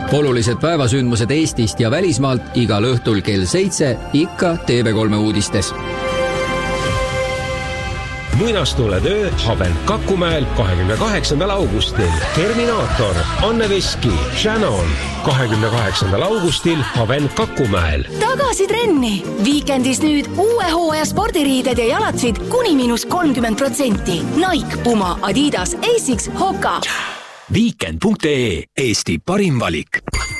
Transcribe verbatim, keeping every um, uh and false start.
Olulised päevasündmused Eestist ja välismaalt igal õhtul kell seitse ikka T V kolme uudistes. Muinastuled öö Haben Kakumäel kahekümne kaheksandal augustil. Terminaator, Anne Veski, Shannon. kahekümne kaheksandal augustil Haben Kakumäel. Tagasi trenni! Viikendis nüüd uue hooaja spordiriided ja jalatsid kuni miinus kolmkümmend protsenti. Nike, Puma, Adidas, Asics, Hoka. Weekend punkt ee Eesti parim valik.